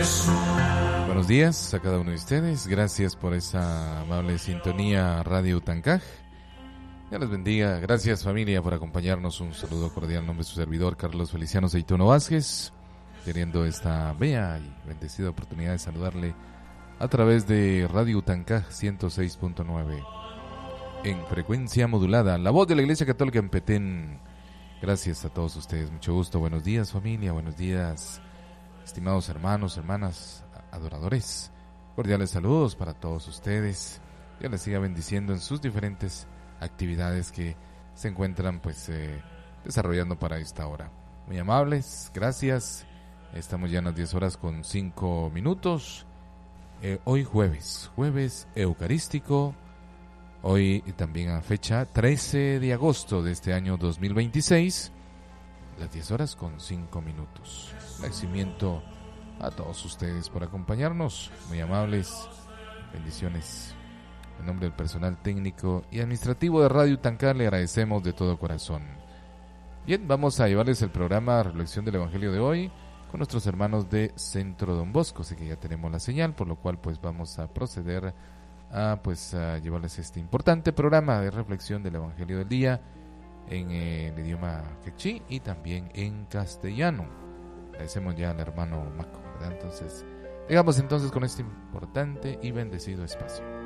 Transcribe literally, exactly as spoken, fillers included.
Buenos días a cada uno de ustedes. Gracias por esa amable sintonía Radio Tancaj. Dios les bendiga. Gracias, familia, por acompañarnos. Un saludo cordial en nombre de su servidor, Carlos Feliciano Seitono Vázquez, teniendo esta bella y bendecida oportunidad de saludarle a través de Radio Tancaj ciento seis punto nueve en frecuencia modulada, la voz de la Iglesia Católica en Petén. Gracias a todos ustedes, mucho gusto. Buenos días, familia, buenos días, estimados hermanos, hermanas, adoradores. Cordiales saludos para todos ustedes. Dios les siga bendiciendo en sus diferentes actividades que se encuentran pues eh, desarrollando para esta hora. Muy amables, gracias. Estamos ya en las diez horas con cinco minutos. Eh, hoy jueves, jueves eucarístico. Hoy también a fecha trece de agosto de este año dos mil veintiséis. Las diez horas con cinco minutos. Agradecimiento a todos ustedes por acompañarnos. Muy amables. Bendiciones. En nombre del personal técnico y administrativo de Radio Tancaj le agradecemos de todo corazón. Bien, vamos a llevarles el programa Reflexión del Evangelio de hoy con nuestros hermanos de Centro Don Bosco. Así que ya tenemos la señal, por lo cual pues vamos a proceder a pues a llevarles este importante programa de reflexión del Evangelio del día en eh, el idioma quechí y también en castellano. Agradecemos ya al hermano Maco, ¿verdad? Entonces, llegamos entonces con este importante y bendecido espacio.